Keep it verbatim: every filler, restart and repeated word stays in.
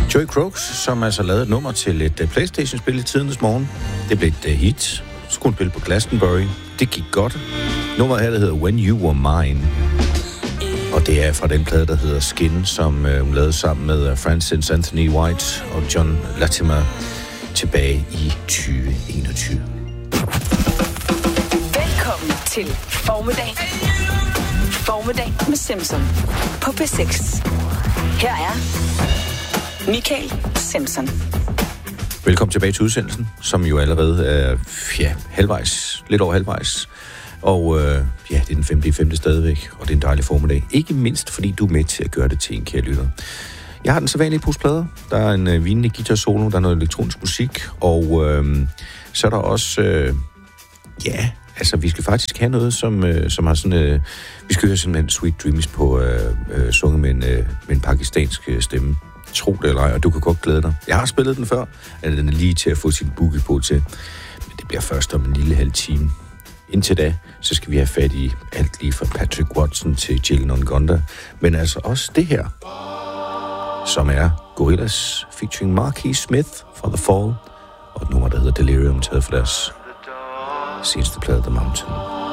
Joey Croaks, som altså lavede et nummer til et uh, PlayStation-spil i tidernes morgen. Det blev et uh, hit. Skulle spille på Glastonbury. Det gik godt. Nummeret her, der hedder When You Were Mine. Og det er fra den plade, der hedder Skin, som uh, hun lavede sammen med uh, Francis Anthony White og John Latimer tilbage i tyve enogtyve. Velkommen til Formiddag. Formiddag med Simpson på P seks. Her er Michael Simpson. Velkommen tilbage til udsendelsen, som jo allerede er ja, halvvejs, lidt over halvvejs. Og øh, ja, det er den femte femte stadigvæk, og det er en dejlig formiddag. Ikke mindst, fordi du er med til at gøre det til en kære lytter. Jeg har den sædvanlige pusplader. Der er en øh, vinende guitar solo, der er noget elektronisk musik, og øh, så er der også, øh, ja, altså vi skal faktisk have noget, som, øh, som har sådan, øh, vi skal høre simpelthen Sweet Dreams på øh, øh, sunget med en, øh, med en pakistansk øh, stemme. Tro det eller ej, og du kan godt glæde dig. Jeg har spillet den før, og den er lige til at få sin boogie på til, men det bliver først om en lille halv time. Indtil da, så skal vi have fat i alt lige fra Patrick Watson til Jill Nongonda, men altså også det her, som er Gorillaz featuring Marquis Smith for The Fall, og et nummer, der hedder Delirium, taget for deres seneste plade, The Mountain.